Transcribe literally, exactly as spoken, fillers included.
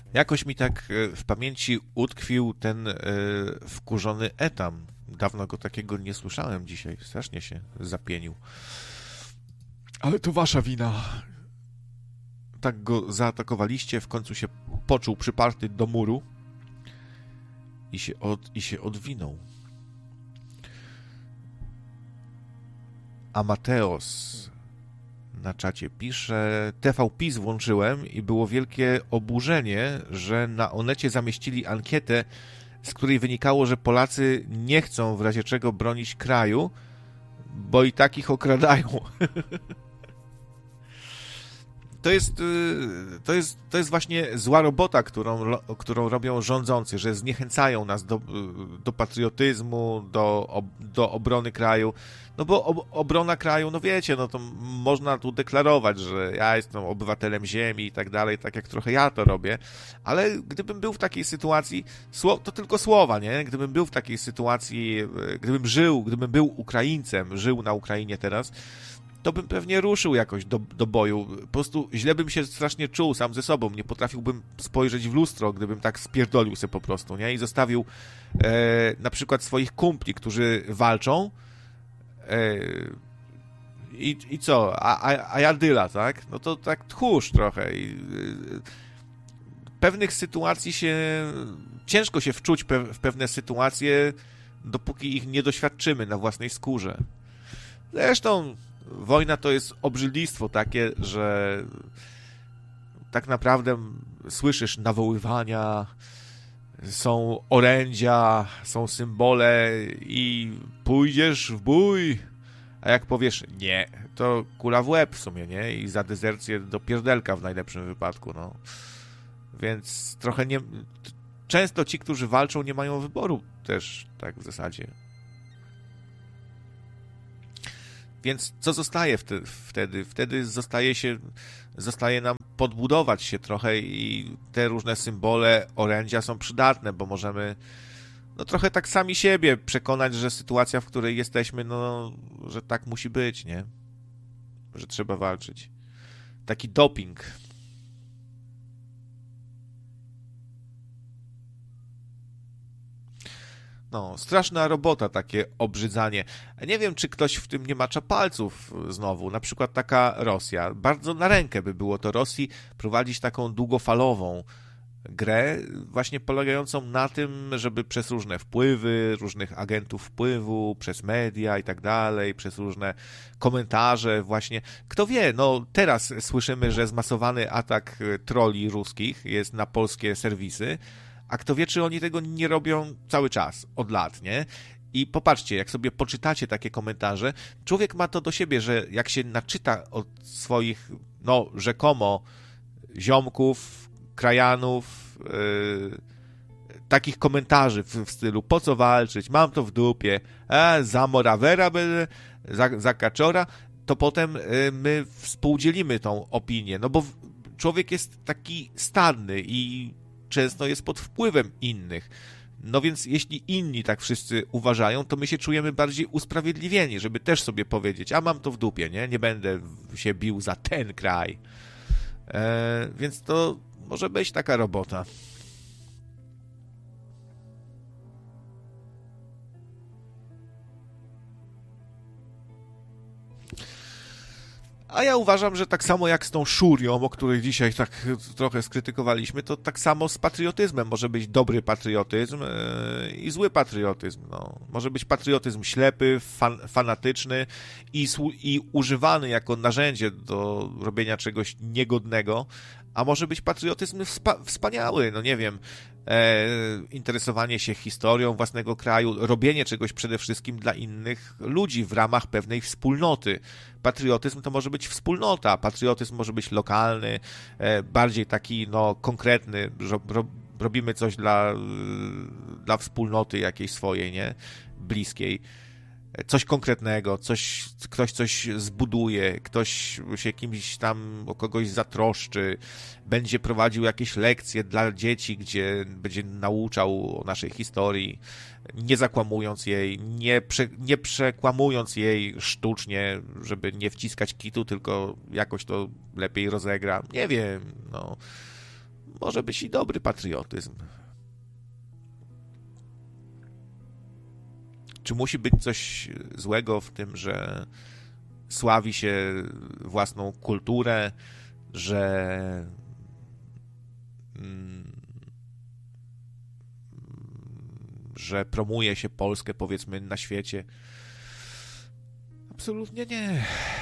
Jakoś mi tak e, w pamięci utkwił ten e, wkurzony Etam. Dawno go takiego nie słyszałem dzisiaj. Strasznie się zapienił. Ale to wasza wina. Tak go zaatakowaliście, w końcu się poczuł przyparty do muru i się, od, i się odwinął. A Mateos na czacie pisze: T V PiS włączyłem i było wielkie oburzenie, że na Onecie zamieścili ankietę, z której wynikało, że Polacy nie chcą w razie czego bronić kraju, bo i tak ich okradają. To jest, to jest, to jest właśnie zła robota, którą, którą robią rządzący, że zniechęcają nas do, do patriotyzmu, do, do obrony kraju. No bo ob, obrona kraju, no wiecie, no to można tu deklarować, że ja jestem obywatelem ziemi i tak dalej, tak jak trochę ja to robię, ale gdybym był w takiej sytuacji, to tylko słowa, nie? Gdybym był w takiej sytuacji, gdybym żył, gdybym był Ukraińcem, żył na Ukrainie teraz, to bym pewnie ruszył jakoś do, do boju. Po prostu źle bym się strasznie czuł sam ze sobą. Nie potrafiłbym spojrzeć w lustro, gdybym tak spierdolił się po prostu, nie? I zostawił e, na przykład swoich kumpli, którzy walczą e, i, i co? A, a, a ja dyla, tak? No to tak tchórz trochę. I, e, pewnych sytuacji się... Ciężko się wczuć pe, w pewne sytuacje, dopóki ich nie doświadczymy na własnej skórze. Zresztą wojna to jest obrzydlistwo takie, że tak naprawdę słyszysz nawoływania, są orędzia, są symbole i pójdziesz w bój, a jak powiesz nie, to kula w łeb w sumie, nie? I za dezercję do pierdelka w najlepszym wypadku, no. Więc trochę nie... Często ci, którzy walczą, nie mają wyboru też, tak w zasadzie. Więc co zostaje wtedy? Wtedy zostaje się, zostaje nam podbudować się trochę i te różne symbole, orędzia są przydatne, bo możemy no trochę tak sami siebie przekonać, że sytuacja, w której jesteśmy, no, że tak musi być, nie? Że trzeba walczyć. Taki doping. No, straszna robota, takie obrzydzanie. Nie wiem, czy ktoś w tym nie macza palców znowu. Na przykład taka Rosja. Bardzo na rękę by było to Rosji prowadzić taką długofalową grę, właśnie polegającą na tym, żeby przez różne wpływy, różnych agentów wpływu, przez media i tak dalej, przez różne komentarze właśnie. Kto wie, no teraz słyszymy, że zmasowany atak troli ruskich jest na polskie serwisy, a kto wie, czy oni tego nie robią cały czas, od lat, nie? I popatrzcie, jak sobie poczytacie takie komentarze, człowiek ma to do siebie, że jak się naczyta od swoich, no, rzekomo ziomków, krajanów, yy, takich komentarzy w, w stylu po co walczyć, mam to w dupie, e, za Morawera będę, za, za Kaczora, to potem yy, my współdzielimy tą opinię, no bo człowiek jest taki stadny i często jest pod wpływem innych. No więc jeśli inni tak wszyscy uważają, to my się czujemy bardziej usprawiedliwieni, żeby też sobie powiedzieć, a mam to w dupie, nie? Nie będę się bił za ten kraj. E, więc to może być taka robota. A ja uważam, że tak samo jak z tą szurią, o której dzisiaj tak trochę skrytykowaliśmy, to tak samo z patriotyzmem. Może być dobry patriotyzm yy, i zły patriotyzm. No. Może być patriotyzm ślepy, fan, fanatyczny i, i używany jako narzędzie do robienia czegoś niegodnego, a może być patriotyzm wspa- wspaniały, no nie wiem, e, interesowanie się historią własnego kraju, robienie czegoś przede wszystkim dla innych ludzi w ramach pewnej wspólnoty. Patriotyzm to może być wspólnota, patriotyzm może być lokalny, e, bardziej taki no konkretny, ro, ro, robimy coś dla, dla wspólnoty jakiejś swojej, nie? Bliskiej. Coś konkretnego, coś, ktoś coś zbuduje, ktoś się kimś tam o kogoś zatroszczy, będzie prowadził jakieś lekcje dla dzieci, gdzie będzie nauczał o naszej historii, nie zakłamując jej, nie, prze, nie przekłamując jej sztucznie, żeby nie wciskać kitu, tylko jakoś to lepiej rozegra. Nie wiem, no. może być i dobry patriotyzm. Czy musi być coś złego w tym, że sławi się własną kulturę, że że promuje się Polskę, powiedzmy, na świecie? Absolutnie nie.